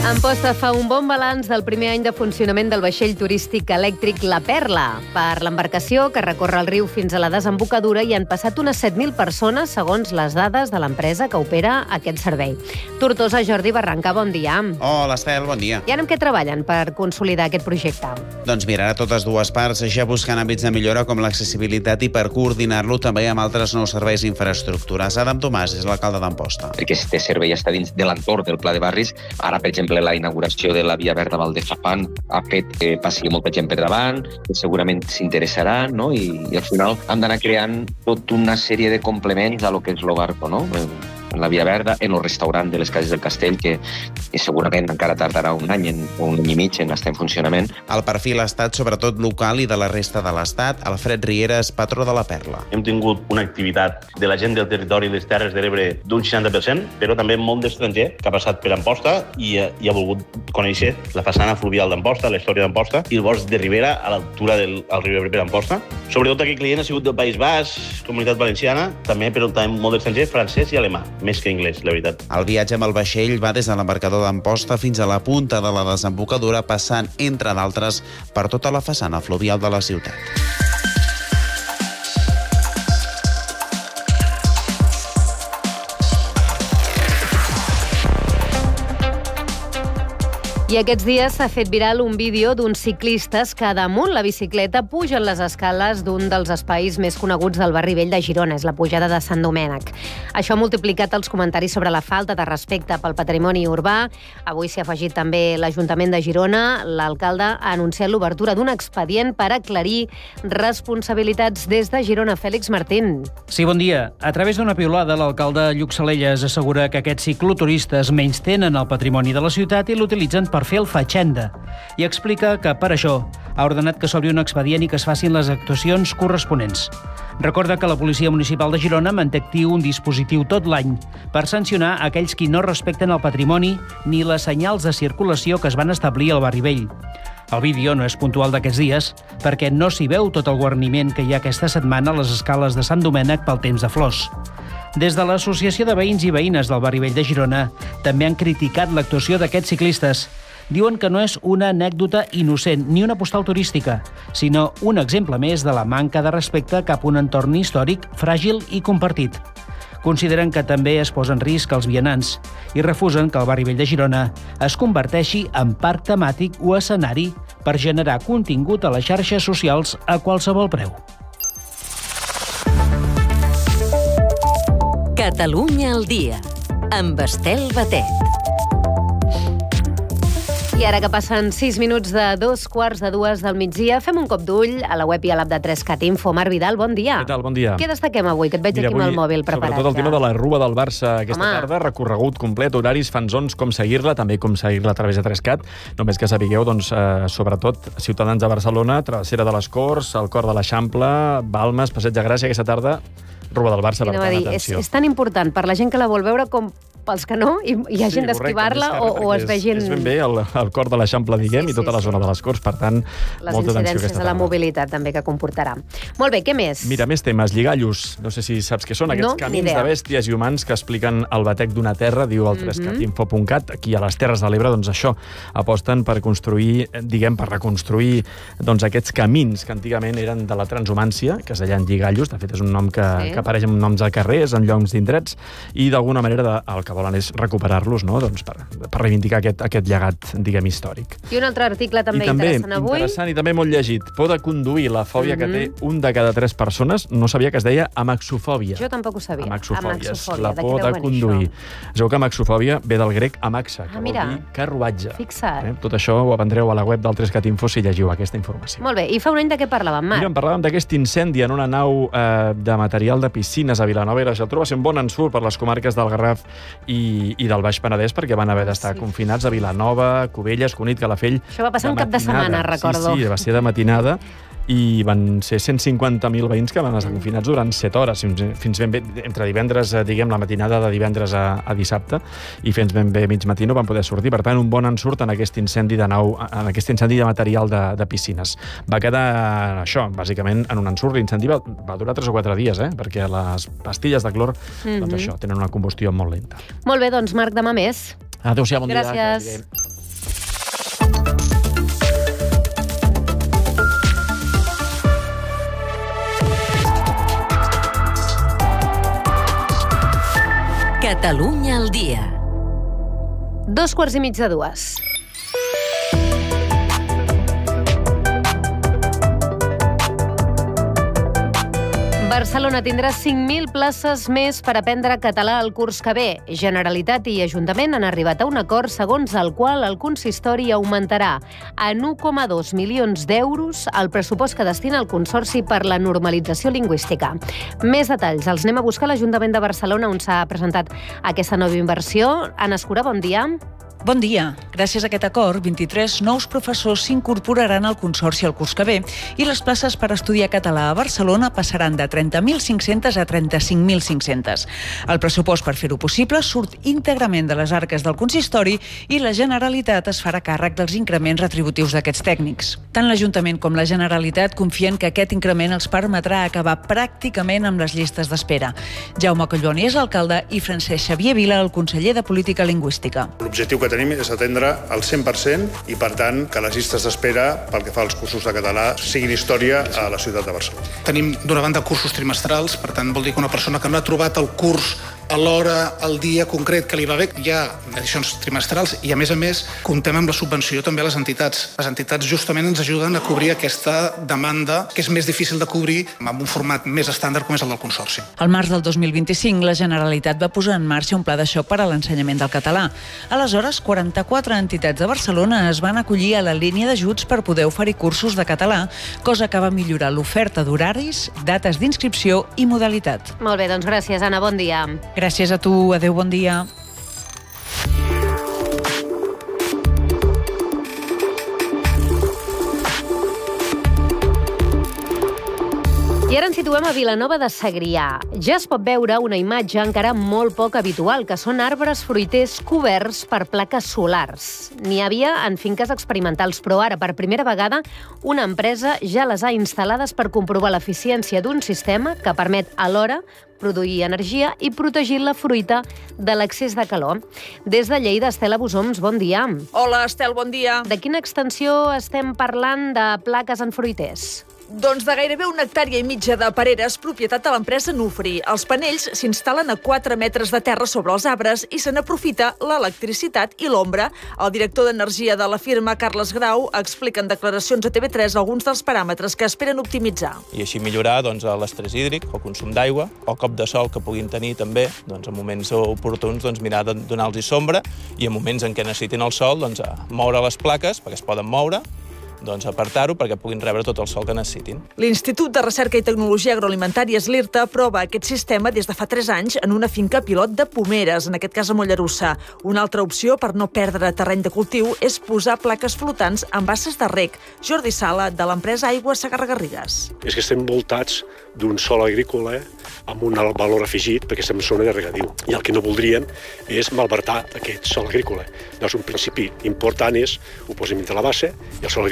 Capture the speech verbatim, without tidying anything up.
Amposta fa un bon balanç del primer any de funcionament del vaixell turístic elèctric La Perla. Per l'embarcació, que recorre el riu fins a la desembocadura, hi han passat unes set mil persones, segons les dades de l'empresa que opera aquest servei. Tortosa, Jordi Barranca, bon dia. Hola, Estel, bon dia. I ara en què treballen per consolidar aquest projecte? Doncs mira, a totes dues parts, ja buscant àmbits de millora com l'accessibilitat i per coordinar-lo també amb altres nous serveis i infraestructures. Adam Tomàs és l'alcalde d'Amposta. Perquè este servei està dins de l'entorn del Pla de Barris. Ara, per exemple, la inauguració de la Via Verda Valdefafant ha fet que passi molta gent per davant, que segurament s'interessarà, no? I, i al final hem d'anar creant tota una sèrie de complements a lo que és l'Obarco, no? En la Via Verda, en el restaurant de les Cases del Castell, que, que segurament encara tardarà un any en, o un any i mig en estar en funcionament. El perfil ha estat sobretot local i de la resta de l'Estat. Alfred Riera és patró de la Perla. Hem tingut una activitat de la gent del territori i les Terres de l'Ebre d'un seixanta per cent, però també molt d'estranger que ha passat per Amposta i, i ha volgut conèixer la façana fluvial d'Amposta, la història d'Amposta i el bosc de Ribera a l'altura del riu Ebre per Amposta. Sobretot aquest client ha sigut del País Basc, Comunitat Valenciana, també, però també molt d'estranger, francès i alemà, més que anglès, la veritat. El viatge amb el vaixell va des de l'embarcador d'Amposta fins a la punta de la desembocadura, passant, entre d'altres, per tota la façana fluvial de la ciutat. I aquests dies s'ha fet viral un vídeo d'uns ciclistes que damunt la bicicleta pugen les escales d'un dels espais més coneguts del barri vell de Girona, és la pujada de Sant Domènec. Això ha multiplicat els comentaris sobre la falta de respecte pel patrimoni urbà. Avui s'hi ha afegit també l'Ajuntament de Girona. L'alcalde ha anunciat l'obertura d'un expedient per aclarir responsabilitats des de Girona. Fèlix Martín. Sí, bon dia. A través d'una piulada, l'alcalde Lluc Salelles assegura que aquests cicloturistes menystenen el patrimoni de la ciutat i l'utilitzen per per fer el fatxenda, i explica que, per això, ha ordenat que s'obri un expedient i que es facin les actuacions corresponents. Recorda que la Policia Municipal de Girona manté actiu un dispositiu tot l'any per sancionar aquells qui no respecten el patrimoni ni les senyals de circulació que es van establir al barri vell. El vídeo no és puntual d'aquests dies perquè no s'hi veu tot el guarniment que hi ha aquesta setmana a les escales de Sant Domènec pel temps de flors. Des de l'Associació de Veïns i Veïnes del barri vell de Girona també han criticat l'actuació d'aquests ciclistes. Diuen que no és una anècdota innocent ni una postal turística, sinó un exemple més de la manca de respecte cap a un entorn històric fràgil i compartit. Consideren que també es posa en risc els vianants i refusen que el barri vell de Girona es converteixi en parc temàtic o escenari per generar contingut a les xarxes socials a qualsevol preu. Catalunya al dia, amb Estel Batet. I ara que passen sis minuts de dos quarts de dues del migdia, fem un cop d'ull a la web i a l'app de tres cat info. Marc Vidal, bon dia. Què tal? Bon dia. Què destaquem avui? Que et veig Mira, aquí amb el mòbil preparat. Sobretot el tema de la Rua del Barça aquesta Home. tarda, recorregut complet, horaris, fanzons, com seguir-la, també com seguir-la a través de tres cat. Només que sapigueu, doncs, eh, sobretot, Ciutadans de Barcelona, Travessera de les Corts, el cor de l'Eixample, Balmes, Passeig de Gràcia, aquesta tarda, Rua del Barça, per tant, dir, atenció. És, és tan important per la gent que la vol veure com pels que no, i hi ha Sí, gent d'esquivar-la correcte, o, o es és, vegin... És ben bé el, el cor de l'Eixample, diguem, Sí, i tota sí, la zona sí. de les Corts, per tant, Les molta atenció incidències aquesta de la tarda. mobilitat també que comportarà. Molt bé, què més? Mira, més temes, lligallos. No sé si saps què són, aquests No, ni camins idea. de bèsties i humans que expliquen el batec d'una terra, diu el tres cat info punt cat. Aquí a les Terres de l'Ebre, doncs això, aposten per construir, diguem, per reconstruir doncs, aquests camins que antigament eren de la transhumància, que es deien lligallos, de fet és un nom que, Sí. que apareix en noms de carrers, en llocs d'indrets, i d'alguna manera de, el que volen és recuperar-los, no? Doncs per, per reivindicar aquest, aquest llegat, diguem, històric. I un altre article també, I també interessant avui. interessant i també molt llegit. Por de conduir, la fòbia mm -hmm. que té un de cada tres persones. No sabia que es deia amaxofòbia. Jo tampoc ho sabia. Amaxofòbia. Amaxofòbia. La De por què de deu venir conduir. això? Es veu que amaxofòbia ve del grec amaxa, que Ah, mira. vol dir carruatge. Fixa't. Eh? Tot això ho aprendreu a la web del tres cat info si llegiu aquesta informació. Molt bé, i fa un any de què parlàvem, Marc? Mira, en parlàvem d'aquest incendi en una nau eh, de material de piscines a Vilanova i la Geltrú. Va ser un bon ensurt per les comarques del Garraf i, i del Baix Penedès, perquè van haver d'estar Sí. confinats a Vilanova, Cubelles, Cunit, Calafell... Això va passar un cap de matinada. setmana, recordo. Sí, sí, va ser de matinada i van ser cent cinquanta mil veïns que van estar confinats durant set hores, fins, fins ben bé, entre divendres, eh, diguem, la matinada de divendres a, a dissabte, i fins ben bé mig matí no van poder sortir. Per tant, un bon ensurt en aquest incendi de nau, en aquest incendi de material de, de piscines. Va quedar això, bàsicament, en un ensurt. L'incendi va, va durar tres o quatre dies, eh? perquè les pastilles de clor, mm-hmm. doncs això, tenen una combustió molt lenta. Molt bé, doncs Marc, demà més. Adéu-siau, bon dia. Gràcies. Catalunya al dia. Dos quarts i mig de dues. Barcelona tindrà cinc mil places més per aprendre català el curs que ve. Generalitat i Ajuntament han arribat a un acord segons el qual el consistori augmentarà en u coma dos milions d'euros el pressupost que destina el Consorci per la Normalització Lingüística. Més detalls els anem a buscar a l'Ajuntament de Barcelona, on s'ha presentat aquesta nova inversió. Anna Escura, bon dia. Bon dia. Gràcies a aquest acord, vint-i-tres nous professors s'incorporaran al Consorci el curs que ve i les places per estudiar català a Barcelona passaran de trenta mil cinc-cents a trenta-cinc mil cinc-cents. El pressupost per fer-ho possible surt íntegrament de les arques del consistori i la Generalitat es farà càrrec dels increments retributius d'aquests tècnics. Tant l'Ajuntament com la Generalitat confien que aquest increment els permetrà acabar pràcticament amb les llistes d'espera. Jaume Collboni és l'alcalde i Francesc Xavier Vila, el conseller de Política Lingüística. L'objectiu que tenim és atendre al cent per cent i, per tant, que les llistes d'espera pel que fa als cursos de català siguin història a la ciutat de Barcelona. Tenim, d'una banda, cursos trimestrals, per tant, vol dir que una persona que no ha trobat el curs a l'hora, al dia concret que li va bé, hi ha edicions trimestrals i, a més a més, comptem amb la subvenció també a les entitats. Les entitats justament ens ajuden a cobrir aquesta demanda que és més difícil de cobrir amb un format més estàndard com és el del Consorci. Al març del dos mil vint-i-cinc, la Generalitat va posar en marxa un pla de xoc per a l'ensenyament del català. Aleshores, quaranta-quatre entitats de Barcelona es van acollir a la línia d'ajuts per poder oferir cursos de català, cosa que va millorar l'oferta d'horaris, dates d'inscripció i modalitat. Molt bé, doncs gràcies, Anna, bon dia. Gràcies a tu, adeu, bon dia. I ara ens situem a Vilanova de Segrià. Ja es pot veure una imatge encara molt poc habitual, que són arbres fruiters coberts per plaques solars. N'hi havia en finques experimentals, però ara, per primera vegada, una empresa ja les ha instal·lades per comprovar l'eficiència d'un sistema que permet alhora produir energia i protegir la fruita de l'excés de calor. Des de Lleida, Estela Bosoms, bon dia. Hola, Estel, bon dia. De quina extensió estem parlant de plaques en fruiters? Doncs de gairebé una hectàrea i mitja de pereres, propietat de l'empresa Nufri. Els panells s'instal·len a quatre metres de terra sobre els arbres i se n'aprofita l'electricitat i l'ombra. El director d'energia de la firma, Carles Grau, explica en declaracions a T V tres alguns dels paràmetres que esperen optimitzar. I així millorar doncs, l'estrès hídric, el consum d'aigua, el cop de sol que puguin tenir també, doncs, en moments oportuns doncs, mirar de donar-los sombra i en moments en què necessitin el sol, doncs, moure les plaques perquè es poden moure, doncs apartar-ho perquè puguin rebre tot el sol que necessitin. L'Institut de Recerca i Tecnologia Agroalimentàries, l'IRTA, prova aquest sistema des de fa tres anys en una finca pilot de pomeres, en aquest cas a Mollerussa. Una altra opció per no perdre terreny de cultiu és posar plaques flotants en basses de reg. Jordi Sala, de l'empresa Aigua Segarra-Garrigues. És que estem voltats d'un sòl agrícola amb un alt valor afegit perquè estem en zona de regadiu. I el que no voldríem és malbaratar aquest sòl agrícola. Llavors, un principi important és ho posem entre la base i el sòl